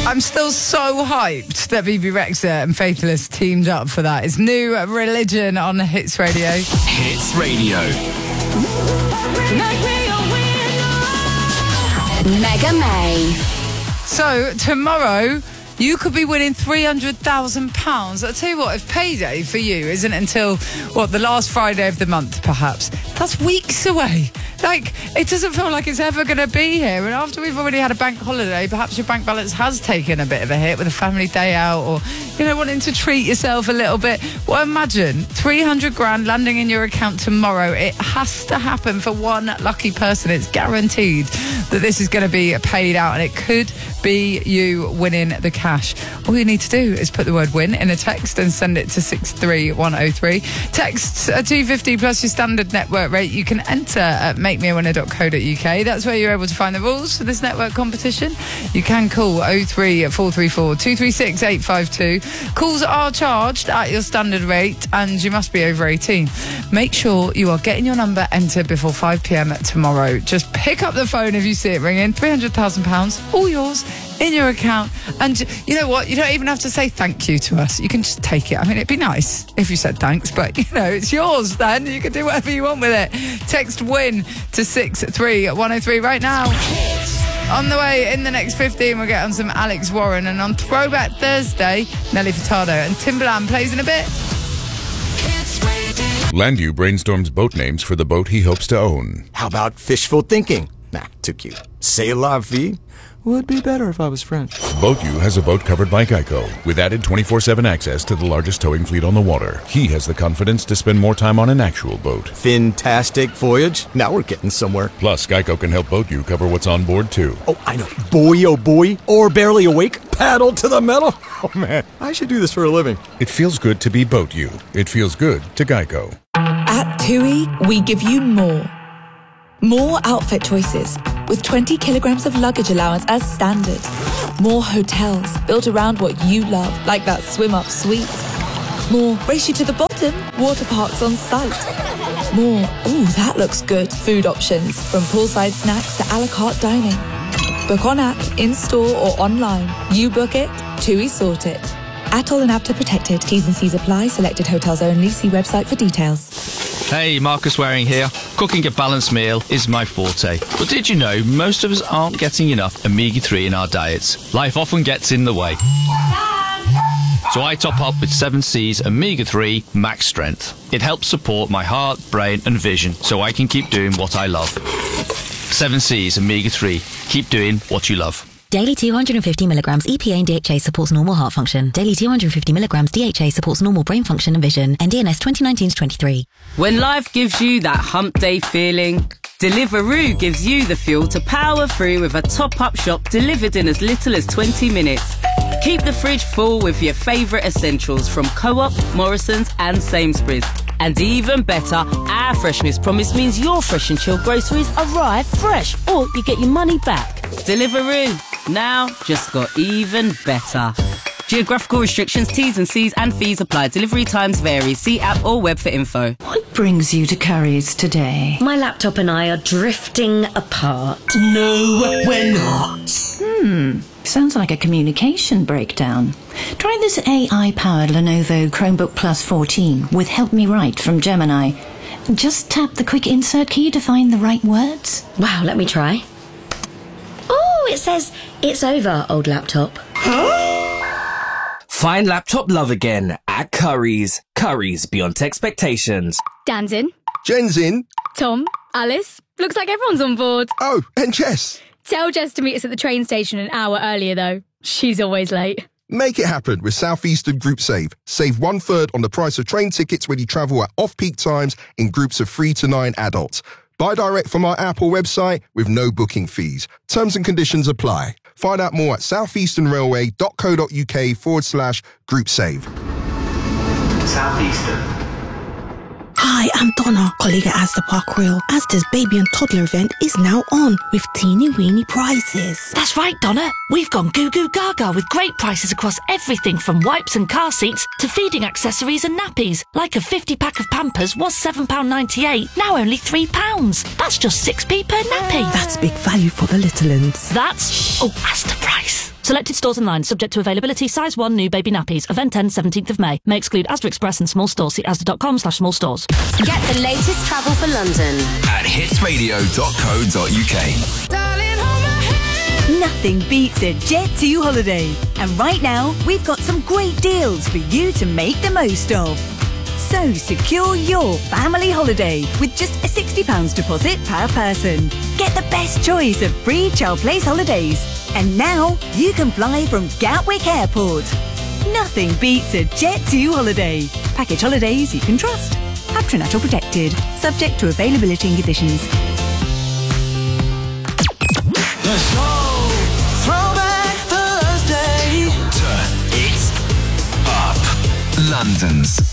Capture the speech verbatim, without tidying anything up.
I'm still so hyped that B B Rexha and Faithless teamed up for that. It's New Religion on Hits Radio. Hits Radio. Mega May. So, tomorrow, you could be winning three hundred thousand pounds. I'll tell you what, if payday for you isn't until, what, the last Friday of the month, perhaps, that's weeks away. Like, it doesn't feel like it's ever going to be here. And after we've already had a bank holiday, perhaps your bank balance has taken a bit of a hit with a family day out or, you know, wanting to treat yourself a little bit. Well, imagine three hundred grand landing in your account tomorrow. It has to happen for one lucky person. It's guaranteed that this is going to be paid out, and it could be you winning the cash. All you need to do is put the word win in a text and send it to six three one oh three. Texts are two fifty plus your standard network rate. You can enter at make me a winner dot co dot uk. That's where you're able to find the rules for this network competition. You can call oh three four three four two three six eight five two. Calls are charged at your standard rate and you must be over eighteen. Make sure you are getting your number entered before five p.m. tomorrow. Just pick up the phone if you see it ringing. three hundred thousand pounds, all yours, in your account. And you know what? You don't even have to say thank you to us. You can just take it. I mean, it'd be nice if you said thanks, but, you know, it's yours then. You can do whatever you want with it. Text WIN to six three one oh three right now. On the way, in the next fifteen, we'll get on some Alex Warren. And on Throwback Thursday, Nelly Furtado and Timbaland plays in a bit. Landu brainstorms boat names for the boat he hopes to own. How about fishful thinking? Nah, too cute. C'est la vie? Would be better if I was French. BoatU has a boat covered by Geico, with added twenty-four seven access to the largest towing fleet on the water. He has the confidence to spend more time on an actual boat. Fantastic voyage. Now we're getting somewhere. Plus, Geico can help BoatU cover what's on board, too. Oh, I know. Boy, oh boy. Or barely awake. Paddle to the metal. Oh, man. I should do this for a living. It feels good to be BoatU. It feels good to Geico. At TUI, we give you more. More outfit choices, with twenty kilograms of luggage allowance as standard. More hotels built around what you love, like that swim-up suite. More race you to the bottom, water parks on site. More, ooh, that looks good, food options, from poolside snacks to a la carte dining. Book on app, in-store or online. You book it, TUI sort it. Atoll and Apta protected. T's and C's apply. Selected hotels only. See website for details. Hey, Marcus Waring here. Cooking a balanced meal is my forte. But did you know most of us aren't getting enough omega three in our diets? Life often gets in the way. So I top up with seven C's omega three Max Strength. It helps support my heart, brain and vision so I can keep doing what I love. seven C's omega three. Keep doing what you love. Daily two hundred fifty milligrams E P A and D H A supports normal heart function. Daily two hundred fifty milligrams D H A supports normal brain function and vision. N D N S twenty nineteen to twenty-three. When life gives you that hump day feeling, Deliveroo gives you the fuel to power through with a top-up shop delivered in as little as twenty minutes. Keep the fridge full with your favourite essentials from Co-op, Morrison's and Sainsbury's. And even better, our freshness promise means your fresh and chilled groceries arrive fresh, or you get your money back. Deliveroo, now just got even better. Geographical restrictions, T's and C's and fees apply. Delivery times vary. See app or web for info. What brings you to Curry's today? My laptop and I are drifting apart. No, we're not. Hmm, sounds like a communication breakdown. Try this A I-powered Lenovo Chromebook Plus fourteen with Help Me Write from Gemini. Just tap the quick insert key to find the right words. Wow, let me try. Oh, it says, it's over, old laptop. Huh? Find laptop love again at Curry's. Curry's beyond expectations. Dan's in. Jen's in. Tom, Alice. Looks like everyone's on board. Oh, and Jess. Tell Jess to meet us at the train station an hour earlier, though. She's always late. Make it happen with South Eastern Group Save. Save one third on the price of train tickets when you travel at off-peak times in groups of three to nine adults. Buy direct from our Apple website with no booking fees. Terms and conditions apply. Find out more at southeasternrailway.co.uk forward slash group save. Southeastern. Hi, I'm Donna, colleague at Asda Park Royal. Asda's baby and toddler event is now on with teeny weeny prizes. That's right, Donna. We've gone goo goo gaga with great prices across everything from wipes and car seats to feeding accessories and nappies. Like a fifty pack of Pampers was seven pounds ninety-eight, now only three pounds. That's just six p per nappy. That's big value for the little uns. That's, oh, Asda price. Selected stores online, subject to availability. Size one, new baby nappies. Event ends seventeenth of May. May exclude Asda Express and small stores. See asda.com slash small stores. Get the latest travel for London at hitsradio dot co dot uk. Nothing beats a Jet two holiday. And right now, we've got some great deals for you to make the most of. So secure your family holiday with just a sixty pounds deposit per person. Get the best choice of free child place holidays. And now you can fly from Gatwick Airport. Nothing beats a Jet two holiday. Package holidays you can trust. Patronat or protected. Subject to availability and conditions. Let's go. Throwback Thursday. Turn it up. London's